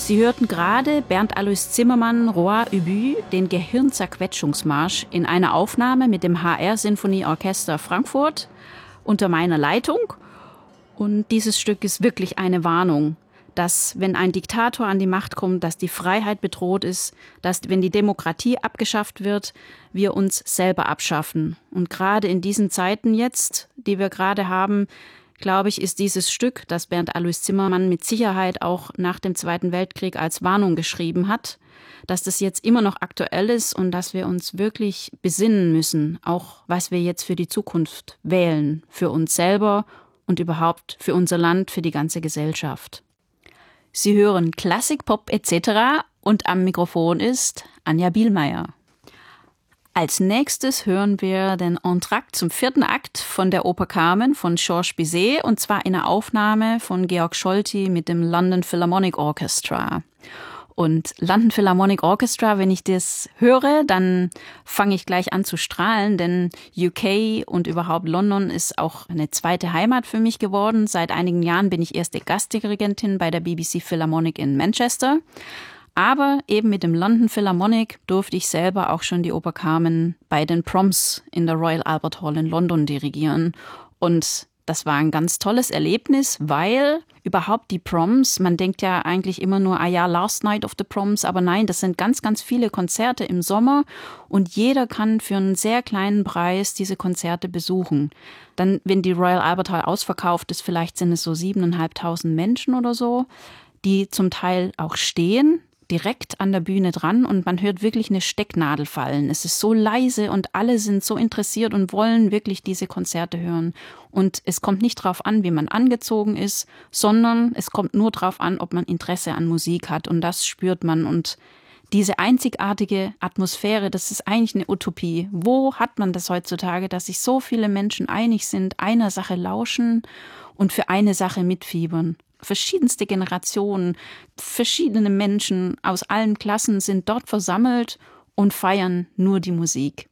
Sie hörten gerade Bernd Alois Zimmermann, Roi Ubu, den Gehirnzerquetschungsmarsch in einer Aufnahme mit dem HR-Sinfonieorchester Frankfurt unter meiner Leitung. Und dieses Stück ist wirklich eine Warnung, dass, wenn ein Diktator an die Macht kommt, dass die Freiheit bedroht ist, dass, wenn die Demokratie abgeschafft wird, wir uns selber abschaffen. Und gerade in diesen Zeiten jetzt, die wir gerade haben, glaube ich, ist dieses Stück, das Bernd Alois Zimmermann mit Sicherheit auch nach dem Zweiten Weltkrieg als Warnung geschrieben hat, dass das jetzt immer noch aktuell ist und dass wir uns wirklich besinnen müssen, auch was wir jetzt für die Zukunft wählen, für uns selber und überhaupt für unser Land, für die ganze Gesellschaft. Sie hören Klassik, Pop etc. und am Mikrofon ist Anja Bielmeier. Als nächstes hören wir den Entr'acte zum 4. Akt von der Oper Carmen von Georges Bizet, und zwar in einer Aufnahme von Georg Scholti mit dem London Philharmonic Orchestra. Und London Philharmonic Orchestra, wenn ich das höre, dann fange ich gleich an zu strahlen, denn UK und überhaupt London ist auch eine zweite Heimat für mich geworden. Seit einigen Jahren bin ich erste Gastdirigentin bei der BBC Philharmonic in Manchester. Aber eben mit dem London Philharmonic durfte ich selber auch schon die Oper Carmen bei den Proms in der Royal Albert Hall in London dirigieren. Und das war ein ganz tolles Erlebnis, weil überhaupt die Proms, man denkt ja eigentlich immer nur, Last Night of the Proms, aber nein, das sind ganz, ganz viele Konzerte im Sommer und jeder kann für einen sehr kleinen Preis diese Konzerte besuchen. Dann, wenn die Royal Albert Hall ausverkauft ist, vielleicht sind es so 7.500 Menschen oder so, die zum Teil auch stehen, direkt an der Bühne dran, und man hört wirklich eine Stecknadel fallen. Es ist so leise und alle sind so interessiert und wollen wirklich diese Konzerte hören. Und es kommt nicht drauf an, wie man angezogen ist, sondern es kommt nur drauf an, ob man Interesse an Musik hat, und das spürt man. Und diese einzigartige Atmosphäre, das ist eigentlich eine Utopie. Wo hat man das heutzutage, dass sich so viele Menschen einig sind, einer Sache lauschen und für eine Sache mitfiebern? Verschiedenste Generationen, verschiedene Menschen aus allen Klassen sind dort versammelt und feiern nur die Musik.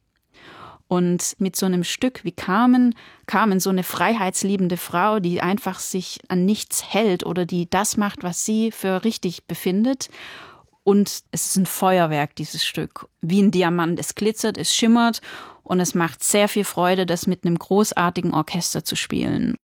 Und mit so einem Stück wie Carmen, so eine freiheitsliebende Frau, die einfach sich an nichts hält oder die das macht, was sie für richtig befindet. Und es ist ein Feuerwerk, dieses Stück, wie ein Diamant. Es glitzert, es schimmert und es macht sehr viel Freude, das mit einem großartigen Orchester zu spielen.